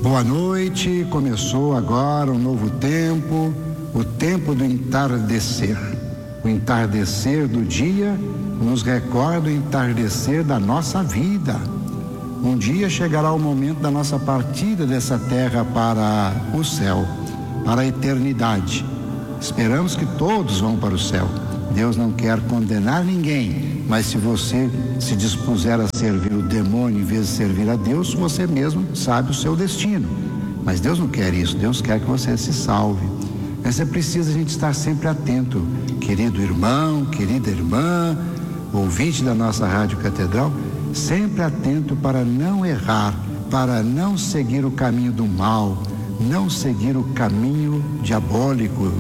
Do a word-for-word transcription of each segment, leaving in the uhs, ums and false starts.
Boa noite, começou agora um novo tempo, o tempo do entardecer. O entardecer do dia nos recorda o entardecer da nossa vida. Um dia chegará o momento da nossa partida dessa terra para o céu, para a eternidade. Esperamos que todos vão para o céu. Deus não quer condenar ninguém, mas se você se dispuser a servir o demônio em vez de servir a Deus, você mesmo sabe o seu destino. Mas Deus não quer isso, Deus quer que você se salve. Mas é preciso a gente estar sempre atento, querido irmão, querida irmã, ouvinte da nossa Rádio Catedral, sempre atento para não errar, para não seguir o caminho do mal, não seguir o caminho diabólico,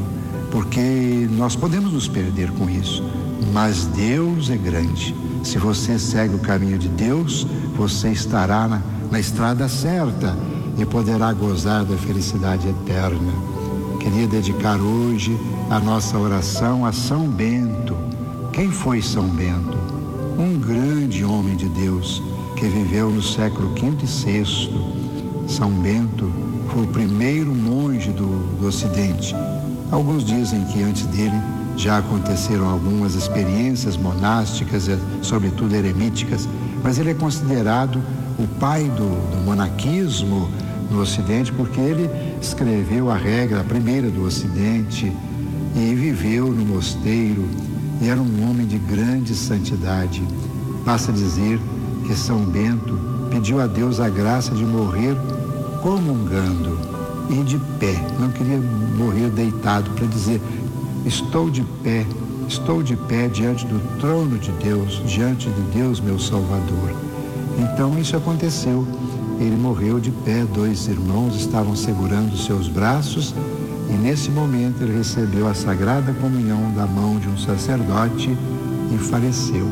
porque nós podemos nos perder com isso, mas Deus é grande. Se você segue o caminho de Deus, você estará na, na estrada certa e poderá gozar da felicidade eterna. Queria dedicar hoje a nossa oração a São Bento. Quem foi São Bento? Um grande homem de Deus que viveu no século quinto e sexto. São Bento foi o primeiro monge do, do Ocidente. Alguns dizem que antes dele já aconteceram algumas experiências monásticas, sobretudo eremíticas, mas ele é considerado o pai do, do monaquismo no Ocidente, porque ele escreveu a regra, a primeira do Ocidente, e viveu no mosteiro, e era um homem de grande santidade. Basta dizer que São Bento pediu a Deus a graça de morrer comungando e de pé, não queria morrer deitado, para dizer: estou de pé, estou de pé diante do trono de Deus, diante de Deus meu Salvador. Então isso aconteceu, ele morreu de pé, dois irmãos estavam segurando seus braços e nesse momento ele recebeu a Sagrada Comunhão da mão de um sacerdote e faleceu.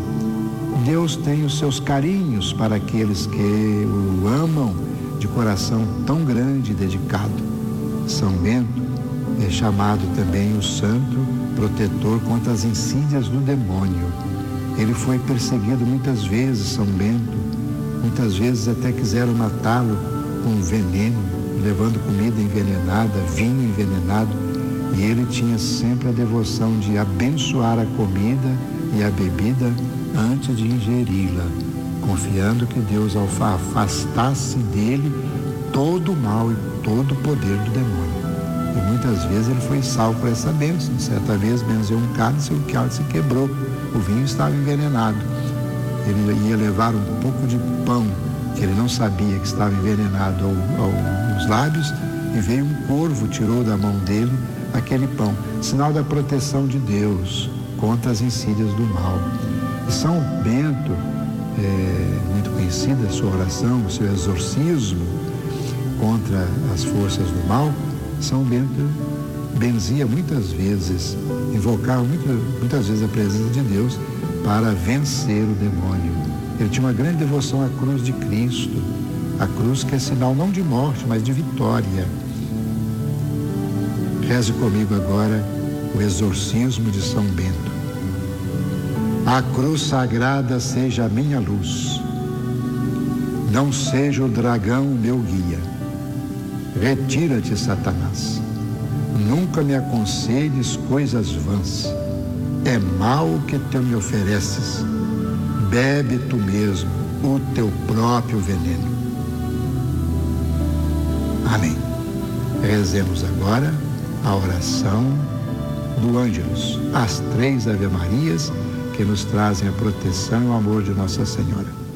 Deus tem os seus carinhos para aqueles que o amam de coração tão grande e dedicado. São Bento é chamado também o santo protetor contra as insídias do demônio. Ele foi perseguido muitas vezes, São Bento. Muitas vezes até quiseram matá-lo com veneno, levando comida envenenada, vinho envenenado. E ele tinha sempre a devoção de abençoar a comida e a bebida antes de ingeri-la, confiando que Deus afastasse dele todo o mal e todo o poder do demônio. E muitas vezes ele foi salvo por essa bênção. Certa vez benzeu um cálice e o cálice quebrou, o vinho estava envenenado. Ele ia levar um pouco de pão que ele não sabia que estava envenenado ao, ao, aos lábios, e veio um corvo, tirou da mão dele aquele pão, sinal da proteção de Deus contra as insídias do mal. E São Bento, é muito conhecida a sua oração, o seu exorcismo contra as forças do mal. São Bento benzia muitas vezes, invocava muitas, muitas vezes a presença de Deus para vencer o demônio. Ele tinha uma grande devoção à cruz de Cristo, a cruz que é sinal não de morte, mas de vitória. Reze comigo agora o exorcismo de São Bento. A cruz sagrada seja a minha luz, não seja o dragão o meu guia. Retira-te, Satanás, nunca me aconselhes coisas vãs. É mal o que tu me ofereces, bebe tu mesmo o teu próprio veneno. Amém. Rezemos agora a oração do Ângelus, as três Ave-Marias que nos trazem a proteção e o amor de Nossa Senhora.